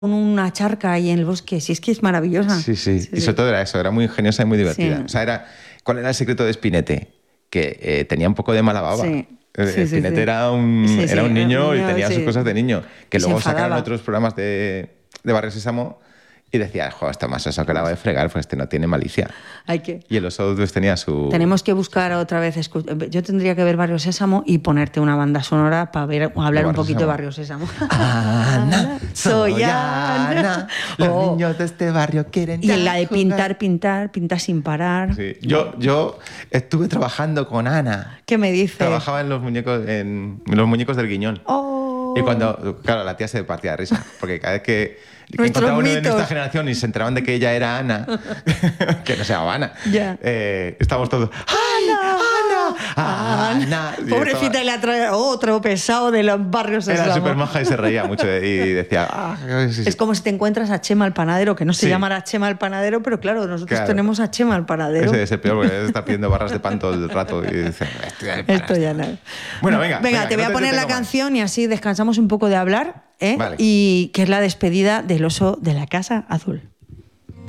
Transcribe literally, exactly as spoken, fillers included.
una charca ahí en el bosque. Sí, es que es maravillosa. Sí, sí, sí y sí. sobre todo era eso, era muy ingeniosa y muy divertida. Sí. O sea, era, ¿cuál era el secreto de Spinete? Que eh, tenía un poco de mala baba. Sí. Eh, Sí, sí, Spinete sí. era, un, Sí, sí, era un niño, era un niño, y tenía sí. sus cosas de niño. Que Y se luego sacaron enfadaba. otros programas de, de Barrio Sésamo y decía, jo, está más eso que la va de fregar, pues este no tiene malicia. Hay que... Y en los otros tenía su... Tenemos que buscar otra vez... escu- Yo tendría que ver Barrio Sésamo y ponerte una banda sonora para ver, hablar un poquito de Barrio Sésamo. Ana, soy soy Ana. Ana. Los Oh. niños de este barrio quieren Y ya en la de jugar. pintar, pintar, pintar sin parar. Sí. Yo, yo estuve trabajando con Ana. ¿Qué me dices? Trabajaba en los muñecos, en, en los muñecos del Guiñón. Oh. Y cuando, claro, la tía se partía de risa, porque cada vez que, que Nuestros encontraba uno de mitos. nuestra generación y se enteraban de que ella era Ana, que no se llamaba Ana, Ya. eh, estábamos todos, ¡Ana! ¡Ana! ¡Ana! Y Pobrecita, estaba- y le atrae otro pesado de los barrios Era Sésamo. súper maja y se reía mucho de- y decía, ¡ah! Sí, sí". Es como si te encuentras a Chema el panadero, que no se Sí. llamará Chema el panadero, pero claro, nosotros Claro. tenemos a Chema el panadero. Ese es el peor, porque está pidiendo barras de pan todo el rato y dice, "Esto ya es Esto ya no. Bueno, venga. Venga, te que voy no a poner la entretengo más. canción y así descansamos un poco de hablar, ¿eh? Vale. Y que es la despedida del oso de la Casa Azul.